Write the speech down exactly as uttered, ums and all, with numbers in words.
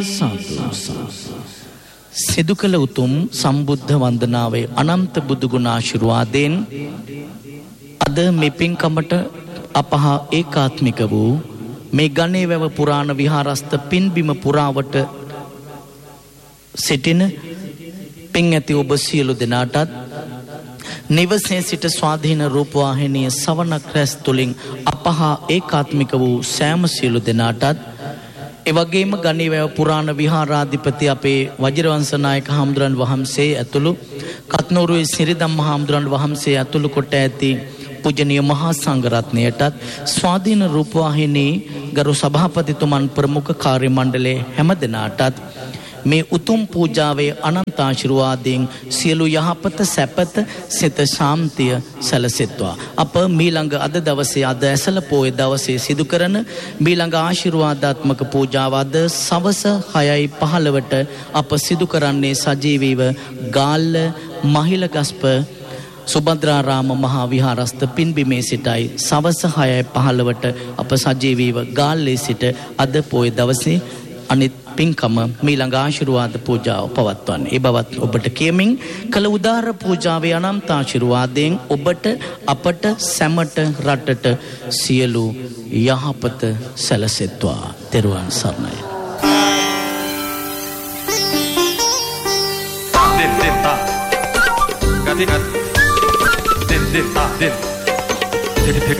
සිදු කළ උතුම් සම්බුද්ධ වන්දනාවේ අනන්ත බුදු ගුණ ආශිර්වාදයෙන් අද මේ පින්කමට අපහා ඒකාත්මික වූ මේ ගණේ වැව පුරාණ විහාරස්ත පින්බිම පුරාවට සිටින පින් ඇති ඔබ සියලු දෙනාටත් නිවසේ සිට ස්වාධීන රූපවාහිනිය සවනක් රැස් තුලින් අපහා ඒකාත්මික වූ සෑම සියලු දෙනාටත් එවැගේම ගණේවැව පුරාණ විහාරාධිපති අපේ වජිරවංශ නායක හාමුදුරන් වහන්සේ ඇතුළු කත්නෝරුවේ සිරිදම්ම හාමුදුරන් වහන්සේ ඇතුළු කොට ඇති පූජනීය මහා සංඝරත්නයටත් ස්වාධීන රූපවාහිනී ගරු සභාපතිතුමන් ප්‍රමුඛ කාර්ය මණ්ඩලයේ හැම දෙනාටත් මේ උතුම් පූජාවේ අනන්ත ආශිර්වාදයෙන් සියලු යහපත සැපත සිත ශාන්තිය සැලසෙත්වා. අප මීළඟ අද දවසේ අද ඇසළ පොහොය දවසේ සිදු කරන මීළඟ ආශිර්වාදාත්මක පූජාව අද සවස හයයි පහළවට අප සිදු කරන්නේ සජීවීව ගාල්ල මහිලගස්ප සුබද්‍රාරාම මහා විහාරස්ත පින්බිමේ සිටයි සවස හයයි පහළවට අප සජීවීව ගාල්ලේ සිට අද පොහොය දවසේ අනිත් පින්කම මීළඟ ආශිර්වාද පූජාව පවත්වන්නේ. ඒ බවත් ඔබට කියමින් කළ උදාර පූජාවේ අනන්ත ආශිර්වාදයෙන් ඔබට අපට සැමට රටට සියලු යහපත සැලසෙත්වා. තෙරුවන් සරණයි. Del del ta. Gati gati. Del del ta del. Del del